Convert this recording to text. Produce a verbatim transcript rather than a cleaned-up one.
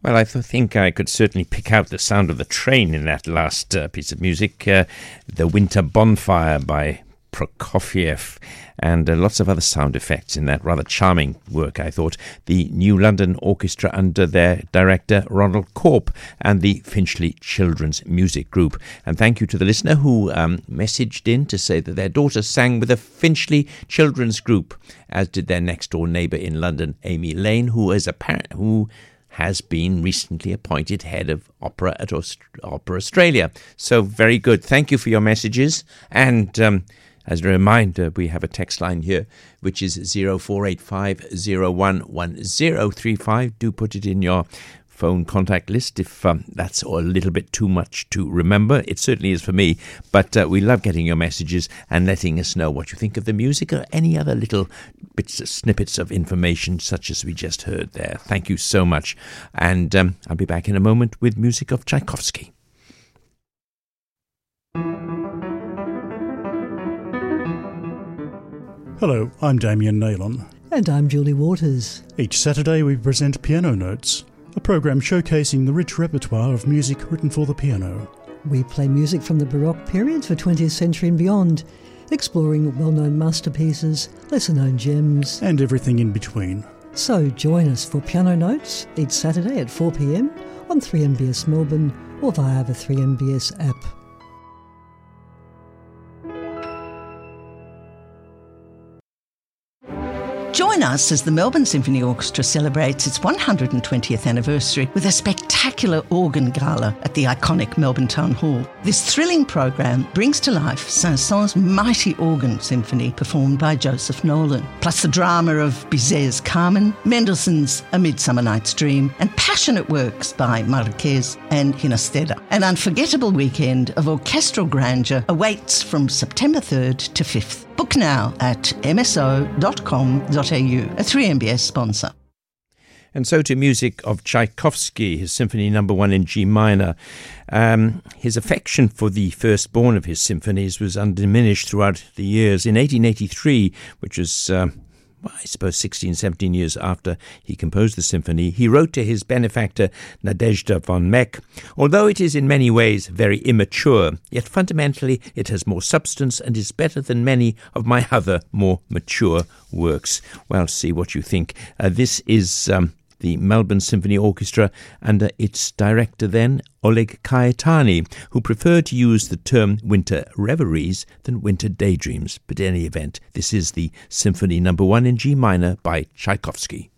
Well, I th- think I could certainly pick out the sound of the train in that last uh, piece of music, uh, The Winter Bonfire by Prokofiev, and uh, lots of other sound effects in that rather charming work, I thought. The New London Orchestra under their director Ronald Corp and the Finchley Children's Music Group. And thank you to the listener who um, messaged in to say that their daughter sang with the Finchley Children's Group, as did their next door neighbour in London, Amy Lane, who is apparent who has been recently appointed head of opera at Aust- Opera Australia. So very good. Thank you for your messages. And um, as a reminder, we have a text line here, which is zero four eight five zero one one zero three five. Do put it in your phone contact list if um, that's a little bit too much to remember. It certainly is for me, but uh, we love getting your messages and letting us know what you think of the music or any other little bits, snippets of information such as we just heard there. Thank you so much, and um, I'll be back in a moment with music of Tchaikovsky. Hello, I'm Damien Naylon. And I'm Julie Waters. Each Saturday we present Piano Notes, a program showcasing the rich repertoire of music written for the piano. We play music from the Baroque period for twentieth century and beyond, exploring well-known masterpieces, lesser-known gems, and everything in between. So join us for Piano Notes each Saturday at four p.m. on three M B S Melbourne or via the three M B S app. Join us as the Melbourne Symphony Orchestra celebrates its one hundred twentieth anniversary with a spectacular organ gala at the iconic Melbourne Town Hall. This thrilling program brings to life Saint-Saëns' mighty organ symphony performed by Joseph Nolan, plus the drama of Bizet's Carmen, Mendelssohn's A Midsummer Night's Dream, and passionate works by Marquez and Ginastera. An unforgettable weekend of orchestral grandeur awaits from September third to fifth. Book now at m s o dot com dot a u, a three M B S sponsor. And so to music of Tchaikovsky, his Symphony Number One in G minor. Um, his affection for the firstborn of his symphonies was undiminished throughout the years. In eighteen eighty-three, which was, uh, well, I suppose, sixteen, seventeen years after he composed the symphony, he wrote to his benefactor Nadezhda von Meck, "Although it is in many ways very immature, yet fundamentally it has more substance and is better than many of my other more mature works." Well, see what you think. Uh, this is um, the Melbourne Symphony Orchestra under its director then, Oleg Kaitany, who preferred to use the term winter reveries than winter daydreams. But in any event, this is the Symphony Number One in G minor by Tchaikovsky.